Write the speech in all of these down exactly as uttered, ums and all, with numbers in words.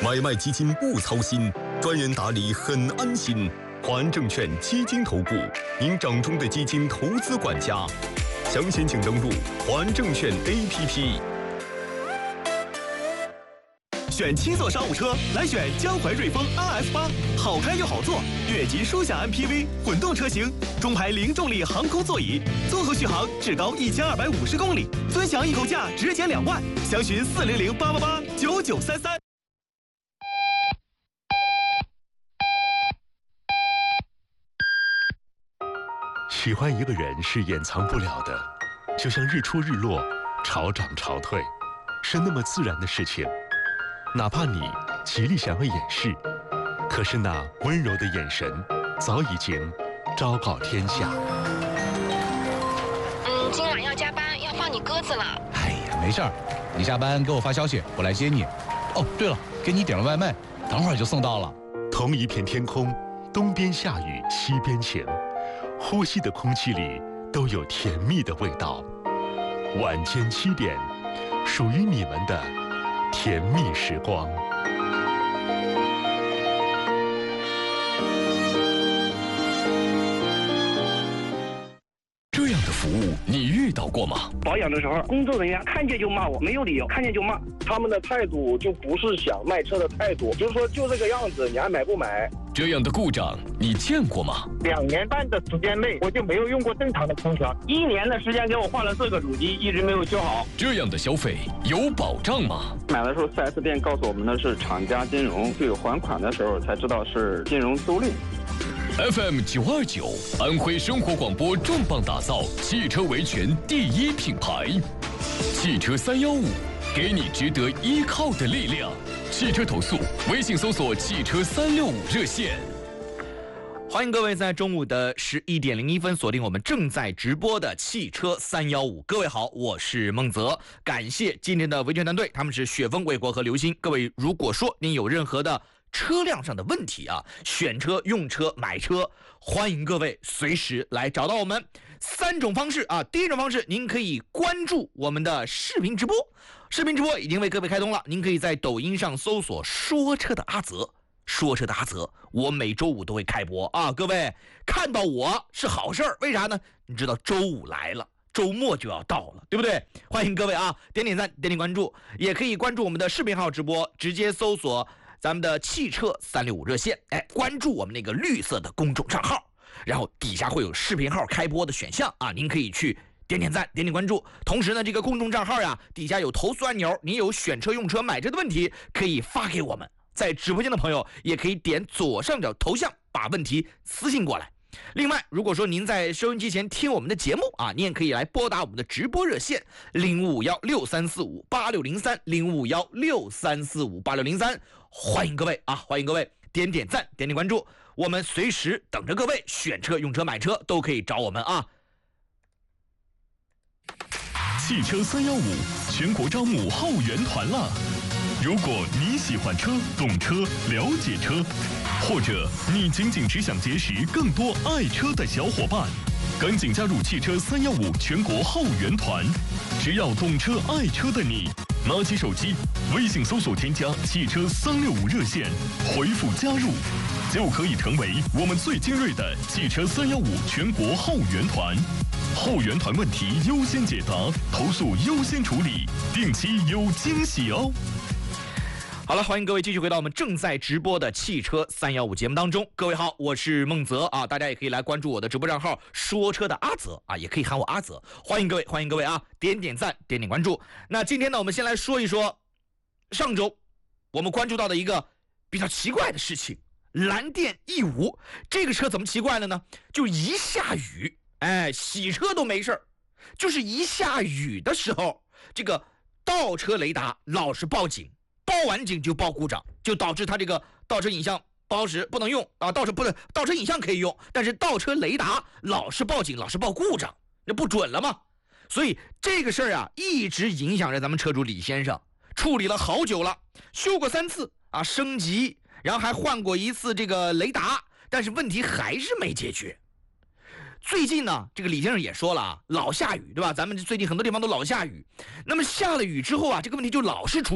买卖基金不操心，专人打理很安心。华安证券基金投顾，您掌中的基金投资管家。详情请登录华安证券 A P P。 选七座商务车，来选江淮瑞风 R F 八，好开又好坐，越级舒享 M P V 混动车型，中排零重力航空座椅，综合续航至高一千二百五十公里，尊享易购价直减两万，详询四零零八八八九九三三。 喜欢一个人是掩藏不了的，就像日出日落、潮涨潮退，是那么自然的事情。哪怕你极力想要掩饰，可是那温柔的眼神早已经昭告天下。 嗯，今晚要加班，要放你鸽子了。 哎呀，没事儿，你下班给我发消息，我来接你。哦，对了，给你点了外卖，等会儿就送到了。 同一片天空，东边下雨，西边晴，呼吸的空气里都有甜蜜的味道。晚间七点，属于你们的甜蜜时光。 这样的服务你遇到过吗？ 保养的时候，工作人员看见就骂我，没有理由，看见就骂。 他们的态度就不是想卖车的态度，就是说就这个样子，你还买不买？ 这样的故障你见过吗？ 两年半的时间内，我就没有用过正常的空调。一年的时间给我换了四个主机，一直没有修好。 这样的消费有保障吗？ 买的时候 四 S 店告诉我们的是厂家金融，对还款的时候才知道是金融租赁。 F M 九二九，安徽生活广播重磅打造汽车维权第一品牌，汽车三幺五，给你值得依靠的力量。汽车投诉，微信搜索汽车三六五热线。 欢迎各位在中午的十一点零一分锁定我们正在直播的汽车三幺五。各位好，我是孟泽，感谢今天的维权团队，他们是雪峰、卫国和刘鑫。各位如果说您有任何的车辆上的问题啊，选车、用车、买车，欢迎各位随时来找到我们。三种方式啊，第一种方式，您可以关注我们的视频直播，视频直播已经为各位开通了，您可以在抖音上搜索说车的阿泽，说车的阿泽，我每周五都会开播啊，各位看到我是好事儿，为啥呢？你知道周五来了，周末就要到了，对不对？欢迎各位啊，点点赞，点点关注，也可以关注我们的视频号直播，直接搜索咱们的汽车三六五热线，哎，关注我们那个绿色的公众账号，然后底下会有视频号开播的选项啊，您可以去点点赞，点点关注。同时呢，这个公众账号呀，底下有投诉按钮，你有选车、用车、买车的问题，可以发给我们。在直播间的朋友也可以点左上角头像，把问题私信过来。另外，如果说您在收音机前听我们的节目啊，您也可以来拨打我们的直播热线零五幺六三四五八六零三零五幺六三四五八六零三，欢迎各位啊，欢迎各位点点赞，点点关注，我们随时等着各位，选车、用车、买车都可以找我们啊。 汽车三幺五全国招募后援团了。如果你喜欢车、懂车、了解车，或者你仅仅只想结识更多爱车的小伙伴，赶紧加入汽车三幺五全国后援团。只要懂车爱车的你，拿起手机，微信搜索添加汽车三六五热线，回复加入，就可以成为我们最精锐的汽车三幺五全国后援团。后援团问题优先解答，投诉优先处理，定期有惊喜哦。 好了，欢迎各位继续回到我们正在直播的汽车三幺五节目当中。各位好，我是孟泽啊，大家也可以来关注我的直播账号说车的阿泽啊，也可以喊我阿泽。欢迎各位，欢迎各位啊，点点赞，点点关注。那今天呢，我们先来说一说上周我们关注到的一个比较奇怪的事情，蓝电 E 五这个车怎么奇怪了呢？就一下雨，哎，洗车都没事，就是一下雨的时候，这个倒车雷达老是报警。报完警就报故障，就导致它这个倒车影像不好使，不能用啊！倒车不是倒车影像可以用，但是倒车雷达老是报警，老是报故障，那不准了吗？所以这个事儿啊，一直影响着咱们车主李先生，处理了好久了，修过三次啊，升级，然后还换过一次这个雷达，但是问题还是没解决。最近呢，这个李先生也说了啊，老下雨，对吧？咱们最近很多地方都老下雨，那么下了雨之后啊，这个问题就老是出现。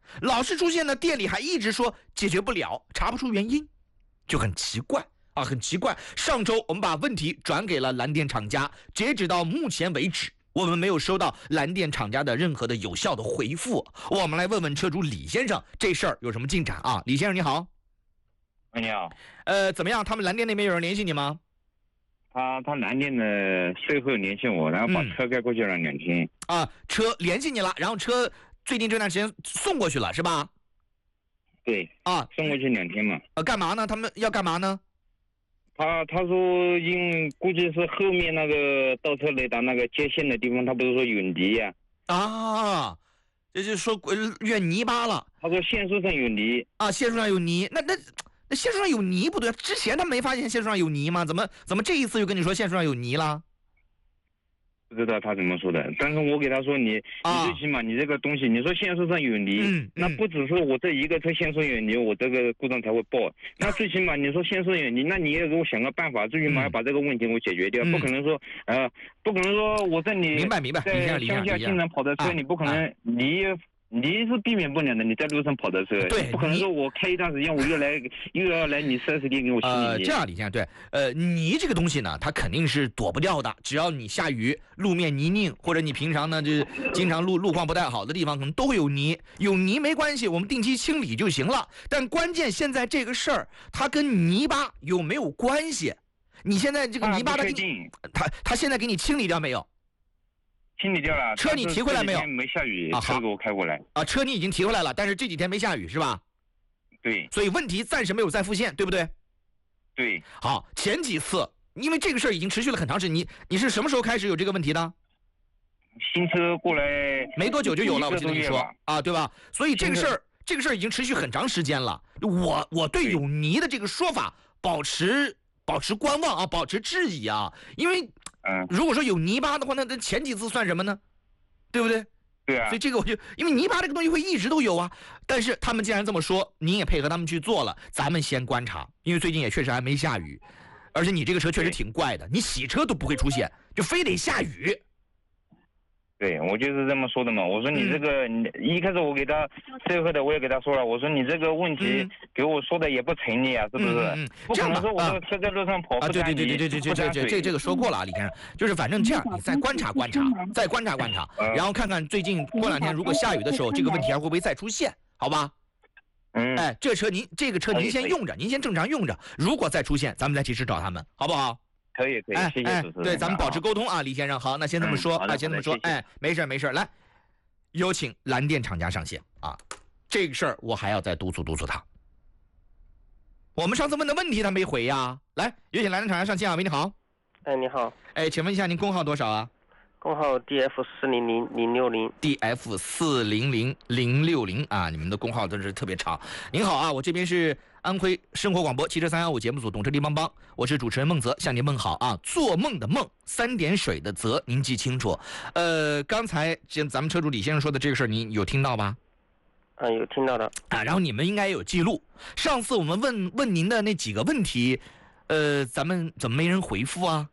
老是出现呢，店里还一直说解决不了，查不出原因，就很奇怪啊，很奇怪。上周我们把问题转给了蓝电厂家，截止到目前为止，我们没有收到蓝电厂家的任何的有效的回复。我们来问问车主李先生，这事儿有什么进展啊？李先生你好。 喂，你好。 呃，怎么样？他们蓝电那边有人联系你吗？ 他他蓝电的售后联系我，然后把车开过去了两天。 嗯、啊，车联系你了，然后车最近这段时间送过去了是吧？ 对。 啊， 送过去两天嘛。 呃，干嘛呢？他们要干嘛呢？ 他他说因估计是后面那个倒车雷达那个接线的地方，他不是说有泥呀、 啊？啊，这就说越泥巴了。 他说线束上有泥啊，线束上有泥，那那那线束上有泥不对，之前他没发现线束上有泥吗？怎么怎么这一次又跟你说线束上有泥了？ 不知道他怎么说的，但是我给他说你、啊、你最起码你这个东西，你说线束上有泥、 嗯嗯， 那不只是我这一个车线束有泥，我这个故障才会报。那最起码你说线束有泥，那你也给我想个办法，最起码要把这个问题我解决掉，嗯、不可能说呃，不可能说我在你明白明白， 在乡下经常跑的车，你不可能你。你是避免不了的，你在路上跑的车， 对， 不可能说我开一段时间我又来又要来你 四 S 店给我清理。 呃，这样李先生，对，呃，泥这个东西呢，它肯定是躲不掉的，只要你下雨，路面泥泞，或者你平常呢就是经常路路况不太好的地方，可能都会有泥，有泥没关系，我们定期清理就行了。但关键现在这个事儿，它跟泥巴有没有关系？你现在这个泥巴它给你，它它现在给你清理掉没有？ 清理掉了， 车你提回来没有？ 没下雨， 啊、 车给我开过来。 啊，车你已经提回来了，但是这几天没下雨是吧？ 对。 所以问题暂时没有再复现，对不对？ 对。 好，前几次因为这个事儿已经持续了很长时间，你你是什么时候开始有这个问题的？ 新车过来没多久就有了，我记得你说啊，对吧？所以这个事儿这个事儿已经持续很长时间了。我我对有泥的这个说法保持保持观望啊，保持质疑啊，因为。 嗯， 如果说有泥巴的话，那那前几次算什么呢？对不对？ 对啊。 所以这个我就因为泥巴这个东西会一直都有啊，但是他们既然这么说，您也配合他们去做了，咱们先观察，因为最近也确实还没下雨，而且你这个车确实挺怪的，你洗车都不会出现，就非得下雨。 对，我就是这么说的嘛。我说你这个，嗯、你一开始我给他售后的，我也给他说了，我说你这个问题给我说的也不成立啊，是不是？ 嗯嗯、 不可能说我这个车在路上跑不沾泥， 啊，对对对对对对对对，这这个说过了啊，李先生，就是反正这样，你再观察观察，再观察观察，然后看看最近过两天如果下雨的时候，这个问题还会不会再出现？好吧？ 嗯， 哎，这车您这个车您先用着，您先正常用着，如果再出现，咱们再及时找他们，好不好？ 可以可以， 哎谢谢主持人。 对，咱们保持沟通啊，李先生。好，那先这么说、 嗯、 啊，先这么说。哎，没事没事，来，有请蓝电厂家上线啊。这个事儿我还要再督促督促他。我们上次问的问题他没回呀。来，有请蓝电厂家上线啊。喂，你好。 哎，你好。 哎，请问一下您工号多少啊？ 工号 D F 四零零零六零 D F 四零零零六零啊，你们的工号真是特别长。您好啊，我这边是安徽生活广播汽车三一五节目组懂车力帮帮，我是主持人孟泽，向您问好啊。做梦的梦，三点水的泽，您记清楚。呃，刚才咱们车主李先生说的这个事儿，您有听到吧？ 啊，有听到的啊。然后你们应该有记录，上次我们问问您的那几个问题，呃，咱们怎么没人回复啊？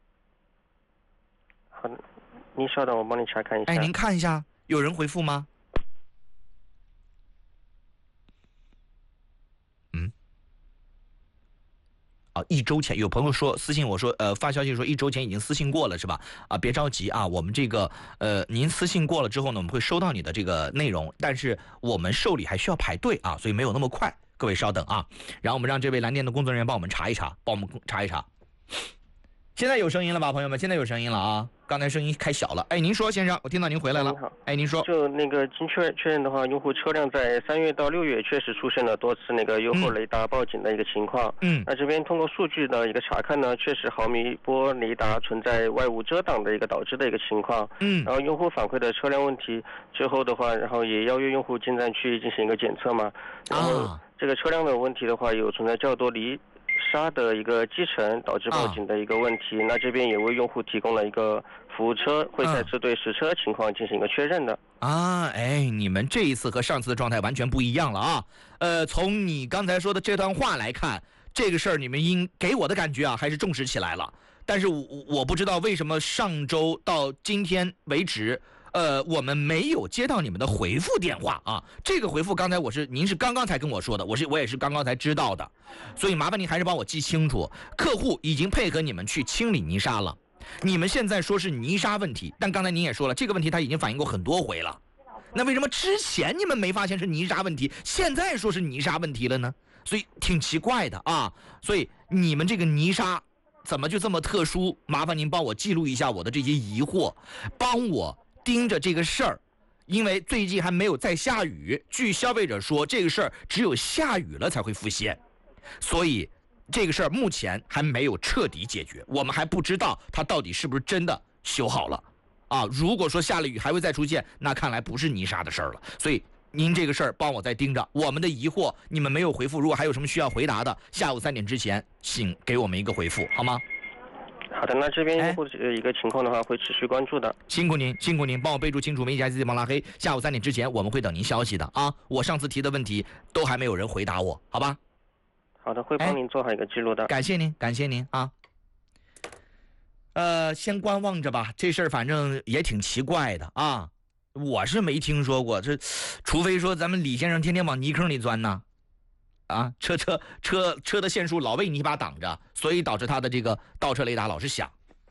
好的。您稍等，我帮你查看一下。 哎，您看一下，有人回复吗？嗯。啊，一周前有朋友说私信我说，呃，发消息说一周前已经私信过了，是吧？啊，别着急啊，我们这个呃，您私信过了之后呢，我们会收到你的这个内容，但是我们受理还需要排队啊，所以没有那么快，各位稍等啊。然后我们让这位蓝电的工作人员帮我们查一查，帮我们查一查。现在有声音了吧，朋友们？现在有声音了啊！刚才声音开小了。哎，您说，先生，我听到您回来了。 您好。 哎，您说。 就那个经确认确认的话，用户车辆在三月到六月确实出现了多次那个优后雷达报警的一个情况。 嗯。 那这边通过数据的一个查看呢，确实毫米波雷达存在外物遮挡的一个导致的一个情况。 嗯。 然后用户反馈的车辆问题之后的话，然后也邀约用户进站去进行一个检测嘛。然后这个车辆的问题的话，有存在较多离沙的一个积尘导致报警的一个问题、啊、那这边也为用户提供了一个服务车，会再次对实车情况进行一个确认的啊。哎，你们这一次和上次的状态完全不一样了啊。呃，从你刚才说的这段话来看，这个事儿你们应给我的感觉啊，还是重视起来了。但是我我不知道为什么上周到今天为止， 呃，我们没有接到你们的回复电话啊。这个回复刚才我是您是刚刚才跟我说的，我是我也是刚刚才知道的，所以麻烦您还是帮我记清楚，客户已经配合你们去清理泥沙了。你们现在说是泥沙问题，但刚才您也说了，这个问题他已经反映过很多回了。那为什么之前你们没发现是泥沙问题，现在说是泥沙问题了呢？所以挺奇怪的啊。所以你们这个泥沙怎么就这么特殊？麻烦您帮我记录一下我的这些疑惑，帮我盯着这个事儿。因为最近还没有再下雨，据消费者说，这个事儿只有下雨了才会浮现，所以这个事儿目前还没有彻底解决，我们还不知道它到底是不是真的修好了啊。如果说下了雨还会再出现，那看来不是泥沙的事儿了。所以您这个事儿帮我再盯着，我们的疑惑你们没有回复，如果还有什么需要回答的，下午三点之前请给我们一个回复好吗？ 好的，那这边用户的一个情况的话会持续关注的。 辛苦您，辛苦您，帮我备注清楚，没加 C C 帮拉黑。下午三点之前我们会等您消息的啊。我上次提的问题都还没有人回答我，好吧？ 好的，会帮您做好一个记录的。 感谢您，感谢您啊。呃，先观望着吧，这事儿反正也挺奇怪的啊。我是没听说过，这除非说咱们李先生天天往泥坑里钻呢，啊，车车车车的线束老被泥巴挡着，所以导致他的这个倒车雷达老是响。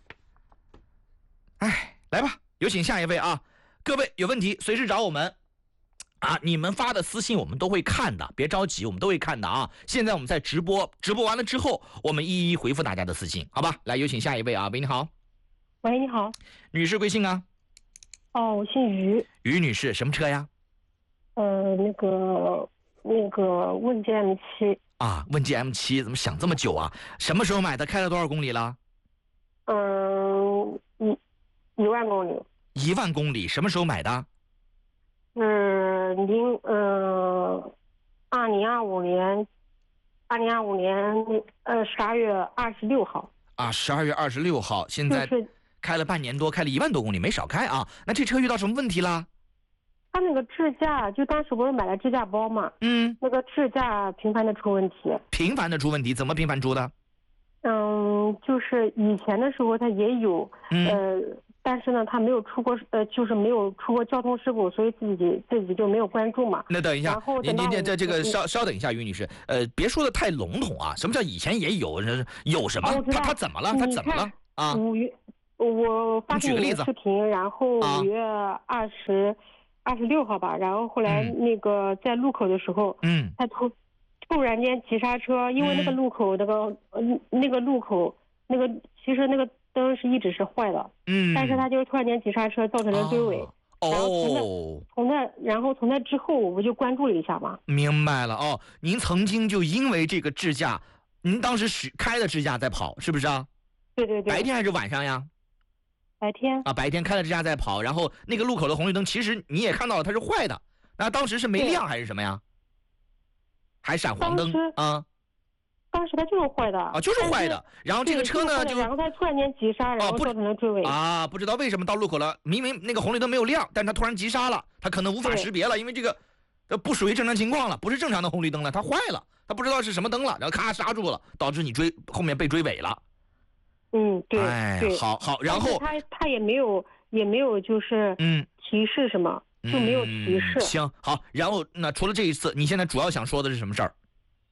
哎，来吧，有请下一位啊！各位有问题随时找我们。啊，你们发的私信我们都会看的，别着急，我们都会看的啊。现在我们在直播，直播完了之后，我们一一回复大家的私信，好吧？来，有请下一位啊，喂，你好。 喂，你好。 女士贵姓啊？ 哦，我姓于。 于女士，什么车呀？ 呃，那个那个问界 M 七。 啊，问界 M 七，怎么想这么久啊？什么时候买的？开了多少公里了？ 嗯，一一万公里。 一万公里，什么时候买的？ 嗯，零呃，二零二五年，二零二五年呃十二月二十六号。 啊，十二月二十六号，现在开了半年多，开了一万多公里，没少开啊。那这车遇到什么问题啦？ 它那个支架，就当时不是买了支架包嘛？ 嗯。 那个支架频繁的出问题。 频繁的出问题，怎么频繁出的？ 嗯，就是以前的时候它也有，嗯、呃。但是呢，他没有出过，呃，就是没有出过交通事故，所以自己自己就没有关注嘛。 那等一下，您您这这个稍稍等一下，于女士，呃，别说的太笼统啊。什么叫以前也有？有什么？ 哦、 他他怎么了？他怎么了？啊？ 五月，我发给你的视频，然后五月二十二十六号吧，然后后来那个在路口的时候， 嗯， 他突突然间急刹车，因为那个路口那个、嗯、那个路口那个其实那个。灯是一直是坏的， 嗯， 但是他就突然间急刹车，造成了追尾。 哦， 然后从那从那，然后从那之后，我不就关注了一下嘛。 明白了哦，您曾经就因为这个支架，您当时使开的支架在跑，是不是啊？ 对对对。 白天还是晚上呀？ 白天。 啊，白天开了支架在跑，然后那个路口的红绿灯，其实你也看到了，它是坏的。那当时是没亮还是什么呀？还闪黄灯啊？ 当时它就是坏的啊，就是坏的。然后这个车呢，就然后它突然间急刹，然后造成了追尾啊，不知道为什么到路口了，明明那个红绿灯没有亮，但是它突然急刹了，它可能无法识别了，因为这个呃不属于正常情况了，不是正常的红绿灯了，它坏了，它不知道是什么灯了，然后咔刹住了，导致你追后面被追尾了。 嗯，对， 哎， 对， 好好，然后他他也没有也没有就是嗯提示什么，就没有提示。 嗯、行，好，然后那除了这一次，你现在主要想说的是什么事儿？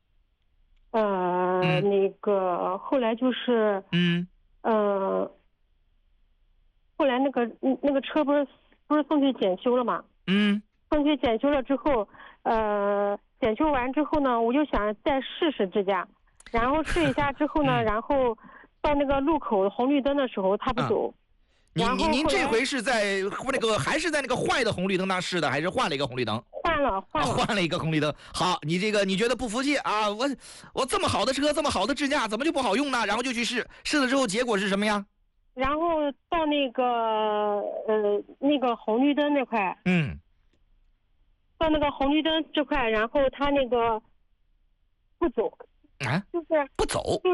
呃、嗯，那个后来就是， 嗯， 呃，后来那个那个车不是不是送去检修了嘛？ 嗯， 送去检修了之后，呃，检修完之后呢，我就想再试试支架，然后试一下之后呢，嗯、然后到那个路口红绿灯的时候，他不走。 嗯您您您这回是在那个还是在那个坏的红绿灯那试的，还是换了一个红绿灯？ 换了换了、 啊、换了一个红绿灯。好，你这个你觉得不服气啊？我我这么好的车，这么好的支架，怎么就不好用呢？然后就去试，试了之后结果是什么呀？ 然后到那个呃那个红绿灯那块， 嗯， 到那个红绿灯这块，然后他那个不走啊， 就是不走。